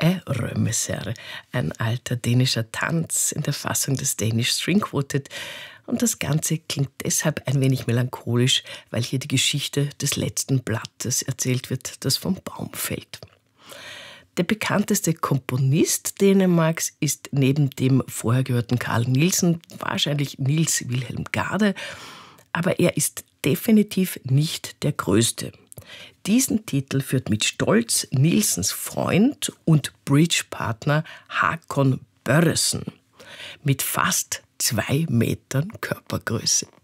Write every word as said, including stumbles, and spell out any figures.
Ein Rømmeser, ein alter dänischer Tanz in der Fassung des Danish String Quartet. Und das Ganze klingt deshalb ein wenig melancholisch, weil hier die Geschichte des letzten Blattes erzählt wird, das vom Baum fällt. Der bekannteste Komponist Dänemarks ist neben dem vorher gehörten Carl Nielsen wahrscheinlich Niels Wilhelm Gade, aber er ist definitiv nicht der Größte. Diesen Titel führt mit Stolz Nielsens Freund und Bridgepartner Hakon Børresen mit fast zwei Metern Körpergröße.